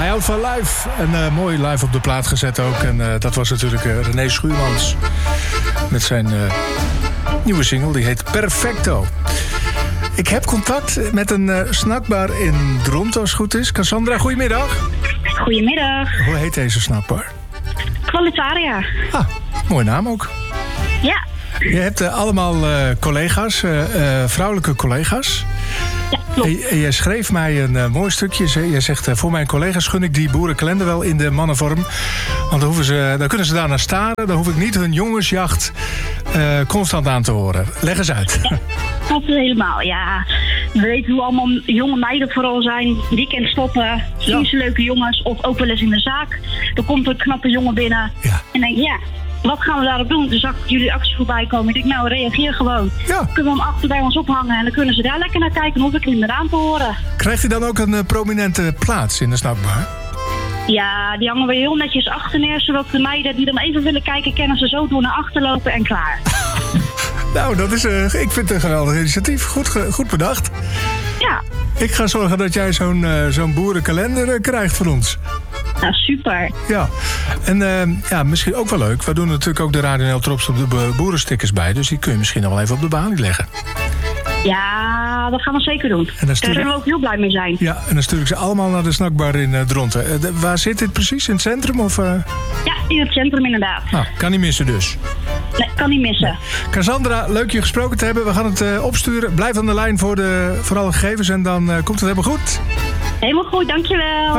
Hij houdt van live. En mooi live op de plaat gezet ook. En dat was natuurlijk René Schuurmans. Met zijn nieuwe single. Die heet Perfecto. Ik heb contact met een snackbar in Dronten, als het goed is. Cassandra, goedemiddag. Goedemiddag. Hoe heet deze snackbar? Qualitaria. Ah, mooie naam ook. Ja. Je hebt allemaal collega's, vrouwelijke collega's. Ja, klopt. En jij schreef mij een mooi stukje. Jij zegt, voor mijn collega's gun ik die boerenkalender wel in de mannenvorm. Want dan kunnen ze daar naar staren. Dan hoef ik niet hun jongensjacht constant aan te horen. Leg eens uit. Ja, klopt helemaal, ja. We weten hoe allemaal jonge meiden vooral zijn. Weekend stoppen, zien ze leuke jongens. Of ook wel eens in de zaak. Dan komt een knappe jongen binnen. Ja. En denk ja, wat gaan we daarop doen? Dus zag ik jullie actie voorbij komen. Ik denk, nou, reageer gewoon. Ja. Kunnen we hem achter bij ons ophangen en dan kunnen ze daar lekker naar kijken. Dan hoef ik niet meer aan te horen. Krijgt hij dan ook een prominente plaats in de snackbar? Ja, die hangen we heel netjes achter neer. Zodat de meiden die dan even willen kijken, kennen ze zo door naar achter lopen en klaar. Nou, dat is, ik vind het een geweldig initiatief. Goed bedacht. Ja. Ik ga zorgen dat jij zo'n boerenkalender krijgt voor ons. Nou, super. Ja, en misschien ook wel leuk. We doen natuurlijk ook de Radio NL Trops op de boerenstickers bij. Dus die kun je misschien nog wel even op de balie leggen. Ja, dat gaan we zeker doen. Daar zullen we ook heel blij mee zijn. Ja, en dan stuur ik ze allemaal naar de snackbar in Dronten. Waar zit dit precies? In het centrum? Of, Ja, in het centrum inderdaad. Nou, kan niet missen dus. Nee, kan niet missen. Nee. Cassandra, leuk je gesproken te hebben. We gaan het opsturen. Blijf aan de lijn voor alle gegevens en dan komt het helemaal goed. Helemaal goed, dankjewel.